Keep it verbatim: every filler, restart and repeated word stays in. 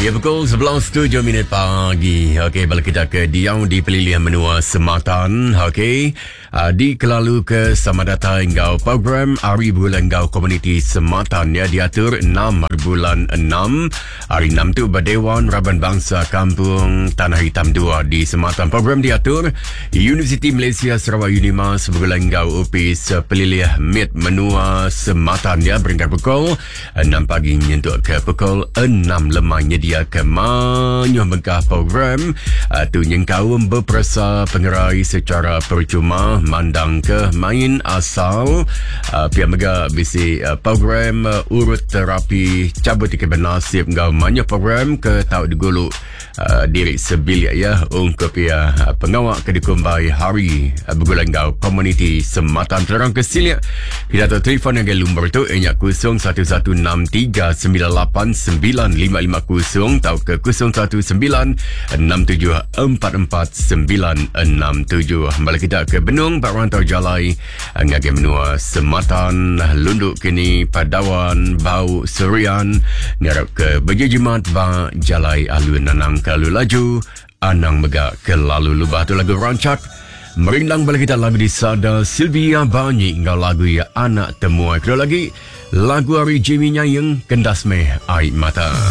Ya, pukul sebelas tujuh minit pagi. Okey, balik kita ke Diau di Pelilihan Menua Sematan. Okey, uh, di Kelalu ke selamat datang engkau program Hari Bulan Engkau Komuniti Sematan ya diatur enam bulan enam. Hari enam tu berdewan Raban Bangsa Kampung Tanah Hitam dua di Sematan. Program diatur Universiti Malaysia Sarawak Unimas Bulan Engkau Upis Pelilihan Mit Menua Sematan ya beringkat pukul enam pagi menyentuh ke pukul enam lemahnya dia kemanyuh megah program uh, tu yang kaum berperasa pengerai secara percuma mandang ke main asal uh, pihak megah bisi uh, program uh, urut terapi cabut ke benasib ngau manyuh program ke tau digulu uh, diri sebilik ya untuk pihak uh, pengawak ke dikumbai hari uh, bergulang ngau komuniti Sematan terang ke silik kita tahu telefon yang lumbar tu enyak kosong satu satu enam tiga sembilan lapan sembilan lima lima kosong atau ke kosong satu sembilan enam tujuh empat empat sembilan enam tujuh. Kembali kita ke Benung Pak Rantau Jalai ngage menua Sematan lunduk kini Padawan Bau Serian ngarap ke Berjejimat Ba Jalai Alun Nanang Kalu Laju Anang Megak ke Lalu Lubah tu lagu rancak merindang balik kita lagu di Sada Sylvia Banyi engkau lagu ya anak temuai kedua lagi lagu Hari Jimmy Nyayeng Kendas Meh Air Mata.